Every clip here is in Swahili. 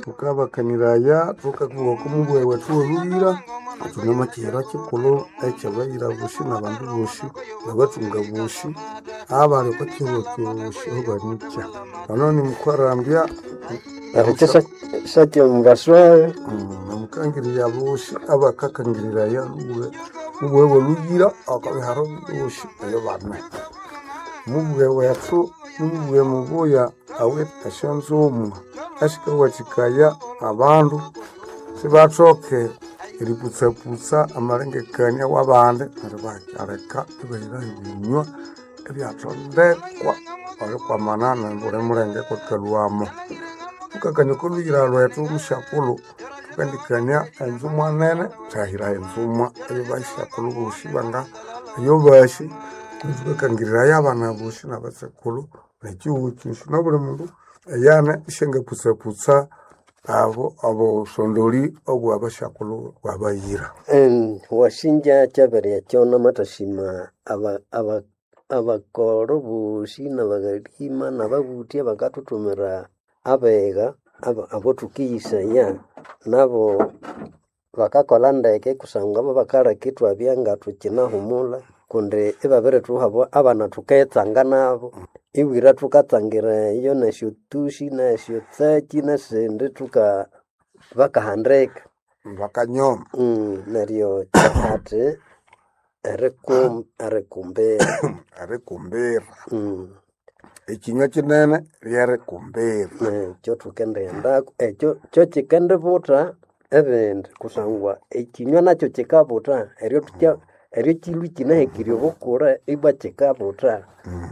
tukabakaniraya tukakuwa kumubwe wetu oluyira tunamakira kikulu ekyabayira bushi n'abantu bushi nabatunga bushi abali kwakiro bushi obanikya banoni mukwarambya Arikesa satya mubaswayo namukangirira bushi abakakangirira mubwe oluyira akabiharo bushi ayo bana mubwe wetu mubwe mubuya awe ashanzomu ashikawatikaya abantu sibatoke eriputsa amalengekania w'abandi areka ibaira ibinywa ebyatondekwa olekwamanana buli mulenge kwakalwamo tukakanya koluyira lwetu mushakulu tukandikania enzumwa nene tahira enzumwa eyo bashakulu bushi banga eyo bashi tukakangirira abana bushi n'abasekulu nekiwukyushu nabuli mundu eyana ishenge putsa abo sondoli obu abashakulu babayira washinja chabere chona matashima abakoro bushi n'abagalima n'ababuti abakatutumira abega abo tukiyisanya nabo bakakola ndeke kusanga abo bakara kitu abyanga tukina humula kunde ibabere tuhabo abana tuketsanga nabo iwira tukatsangira iyo nasho tushi nasho tsaki nasende tuka bakahandreka bakanyoma naryo chate arekumbera ekinywa kinene lyarekumbera ekyo tukendendako ekyo kyo kikende buta ebindi kusangwa ekinywa nakyo kikabuta eryo kilwi kinahekirye obukura ibwa kikabuta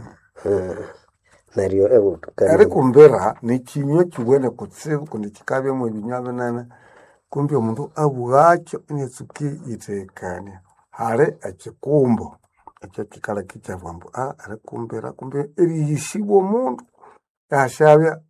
naryo erekumbera nikinywa kiwene kutsibu kundi kikabyemu ebinywa binene kumbi omundu abwakyo inetsuki yitekania hali ekikumbo ekyo kikala kikyabwambu erekumbera kumbi eriyishibwa omundu yashabya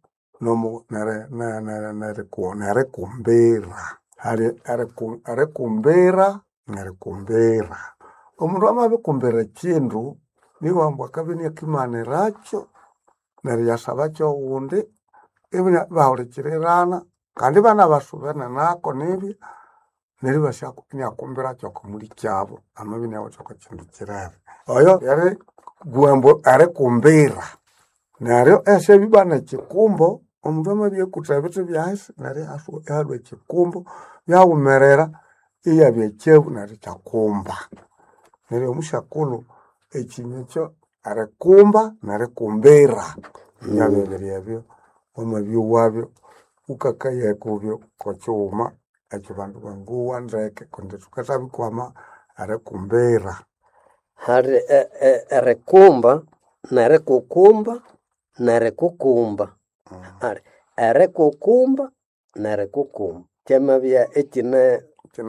nerekumbera hali erekumbera nerekumbera omundu amabikumbera ekindu niwambu akabya akimaniracyo neryo yasabakyo owundi ibina bahulikirirana kandi bana basubene nako nibyo neryo bashakunyakumbiracyo okumuli kyabo amabya inawithe okwkindu kirebe oyo yari gwambu erikumbira neryo esyebibana ekikumbo omundu amabya akutha ebithi byahisi neryo ihalwa ekikumbo byawumerera iyabya ekyebu neryo kyakumba neryo omushakulu ekinywa ekyo erikumba nerikumbira byabibiri ebyo omwabyo wabyo ukakayekubyo kokiwuma ekyo bandu banguwa ndeke kundi tukathabikwama erikumbira hari erikumba nerikukumba nerikukumba hari erikukumba nerikukumba kyamabya ekine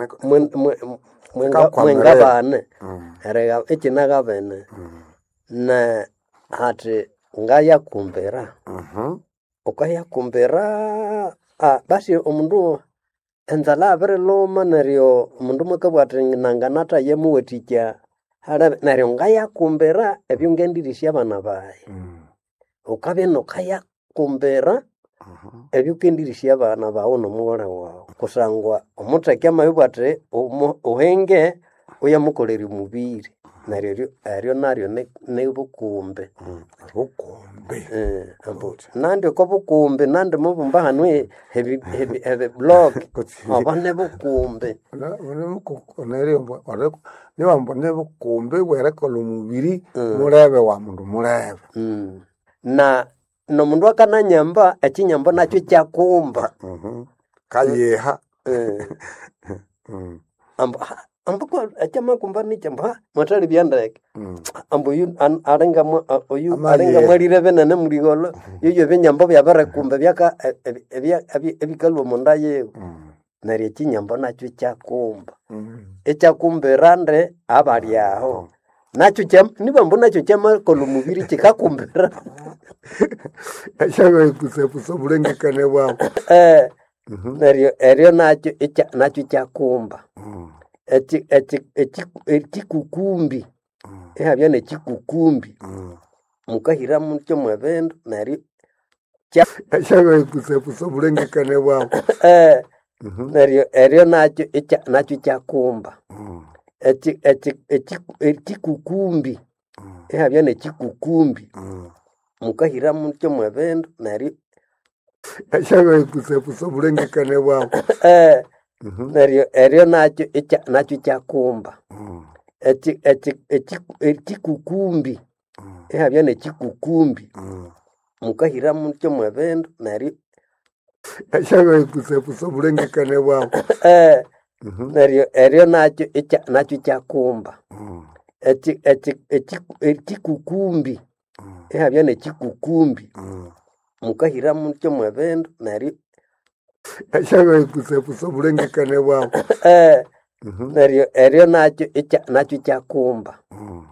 mwengabane ekinagabene na hati ngayakumbira ukayakumbira basi omundu enzala abiriluma neryo omundu mwakabwati nanganatha yemuwathikya neryo ngayakumbira ebyo ngendirisya abana bayi ukabya nokayakumbira ebyo kendirisya abana bawu nomuwala wawu kusangwa omutheke amabibwati uhenge uyamukolera omubiri neryo eryo naryo nibukumbe nandi okobukumbe nandi mubumba hanu hebi blog obo nibukumbe niwambu nibukumbe bwerekola omubiri mulebe wa mundu mulebe na nomundu akananyamba ekinyambo nakyo kyakumba kayeha ambuko ekyamakumba nikyamba mwatali byandeke ambu alenga mwalire benene muligolo yoyo binyambo byabarekumba byaka ebikalwa munda yewe neryo ekinyambo nakyo kyakumba ekyakumbira nde abali aho nakyo nibambu nakyo kyamakola omubiri kikakumbira ekyabekusepusa obulengekane bwabo neryo eryo nakyo kyakumba ekikukumbi ihabya nekikukumbi mukahira mutyo mwebindu neryo Eshaka ikusepusa bulengekane bwabo. neryo nakyo kyakumba ekikukumbi ihabya nekikukumbi mukahira mutyo mwebindu neryo Eshaka ikusepusa bulengekane bwabo. neryo nakyo kyakumba ekikukumbi ihabya nekikukumbi mukahira mutyo mwebindu neryo Eshaka ikusepusa bulengekane bwabo. neryo nakyo kyakumba ekikukumbi ihabya nekikukumbi mukahira mutyo mwebindu neryo Eshaka ikusepusa bulengekane bwabo. neryo nakyo kyakumba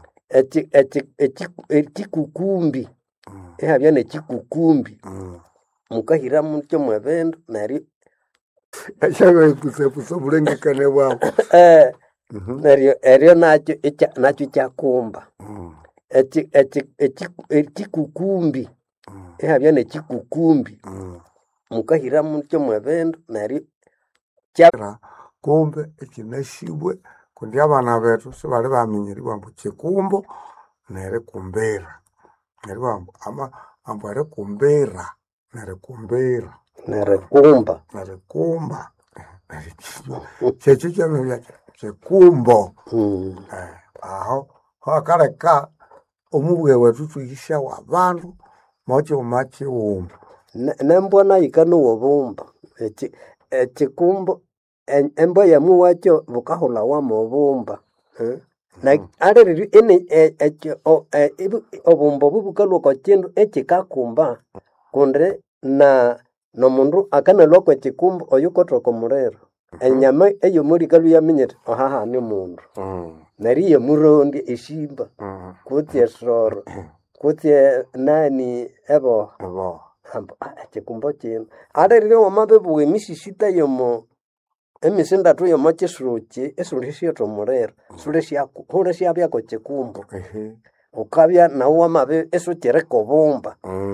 ekikukumbi ihabya nekikukumbi mukahira mutyo mwebindu neryo Eshaka ikusepusa bulengekane bwabo. neryo nakyo kyakumba ekikukumbi ihabya nekikukumbi mukahira mutyo mwebindu neryo kumbe ekinashibwe kundi abana betu sibali bamenyeribwa mbu kikumbo nerikumbira neribwa ambu erikumbira nerikumba kyekyo kyabya kikumbo. Aho hakaleka omubwe wetu tuhishawo abandu mokyoma kiwumba nembona yikanuwobumba ekikumbo embwa yamuwakyo bukahulawa mubumba aliriri obumba obu bukalwa kindu ekikakumba kundi nomundu akanalwa kwekikumbo oyu kotoka omuliro enyama eyomulikalu yaminyete ohahani mundu neryo yemurondi eshimba kutsi esoro kutsi nani eboha ekikumbo kino aliriri wamabebuwa emisisita yomo emisindatu yomo kisuruki esulishyetha omuliro hulisyabyako kikumbo ukabya nawu wamabe esukirika obumba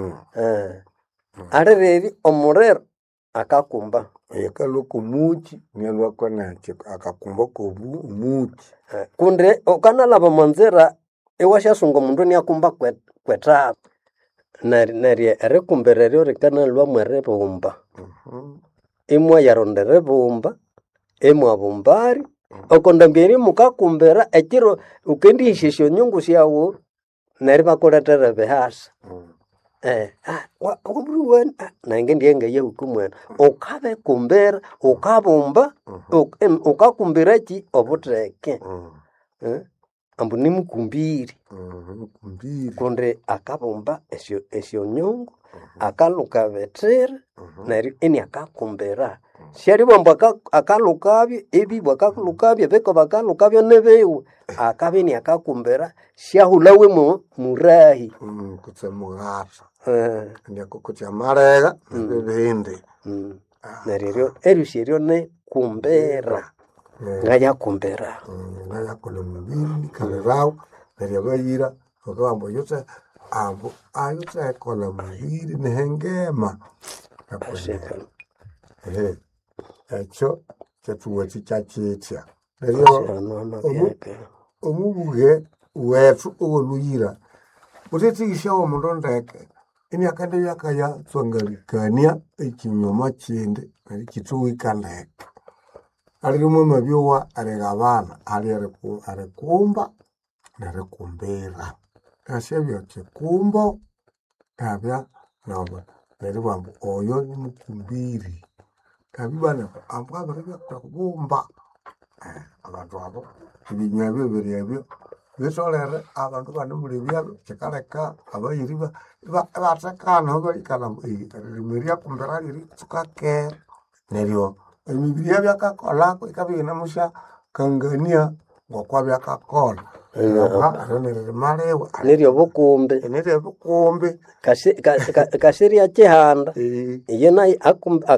aliriri omuliro akakumba yakalwako muki nyalwako nakyo akakumba komuki kundi ukanalaba monzira iwasyasunga omundu niakumba kwetaba neryo erikumbira eryo rikanalwamu eribumba imwa yarondera ebumba imwabumbari okondambiri mukakumbira ekiro ukendihisya esyonyungu syawu neryo bakuletera ebihasa nange ndiyengeyehuku mwena ukabekumbira ukabumba ukakumbira ki obuteke ambu nimukumbiri kundi akabumba esyonyungu akaluka betera neryo ini akakumbira syaribwambu akalukabyo ebibwa akalukabyo beko bakalukabyo nebewu akabini akakumbira syahulawe murahi kutse mughata ndiako kutya malega nebindi neryo eryo syeryo nekumbira ngayakumbira ngayakola mubiri kalerawo neryo bayira bakabamba yose ambu ayose akola mubiri nehengema ekyo kyatuwekyi kyakyekya neryo omubuge wetu owoluyira utetigisyawo omundu ndeke imyakande yakaya tswangalikania ekinyoma kindi neryo kituwika ndeke alirimu emabyowa arigabana ali arikumba nerikumbira asyebyo kikumbo abya naba neribwambu oyo nimukumbiri kabibana ambu abiribyakutakubumba abantu abo ebinywa ebyo biri ebyo bitolere abantu banimuli byabyo kikaleka abayiri batekana baikala ririmi ryakumbira riri tsukakera neryo emibiri yabyakakolako ikabina musha kangania ngokwabyakola neryo bukumbi kasirya kihanda iyo nayo